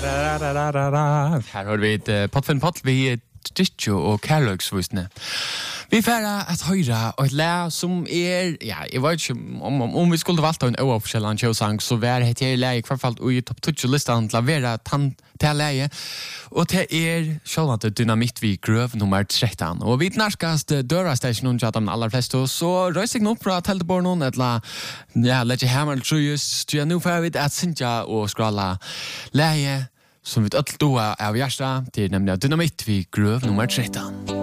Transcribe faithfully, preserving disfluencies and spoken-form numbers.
Her har vi et Pottfinn Pott, vi er Stitcho og Kærløksvusne. Vi færa at høyra og et læ som er, ja, jeg vet ikke om, om, om vi skulle valgt en oppskjellan kjøsang, så var det her læge i hvert fall i topp tjugo-listan til å være til læge, og det er sjølvant Dynamitt vi grøv nummer tretton. Og vi nærskast dørastasjonen til de aller fleste, så røys jeg opp fra teltebornen, eller, ja, legge hammer til trujus, så nå får vi at Sintja og skrala læge, som vi ødel doa av hjersta, det er nemlig Dynamitt vi grøv nummer tretton.